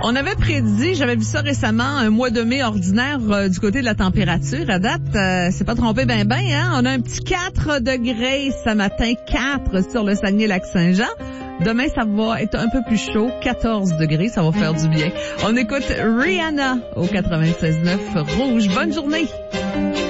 On avait prédit, j'avais vu ça récemment, un mois de mai ordinaire du côté de la température. À date, c'est pas trompé ben, hein? On a un petit 4 degrés ce matin, 4 sur le Saguenay-Lac-Saint-Jean. Demain, ça va être un peu plus chaud, 14 degrés, ça va faire du bien. On écoute Rihanna au 96.9 Rouge. Bonne journée!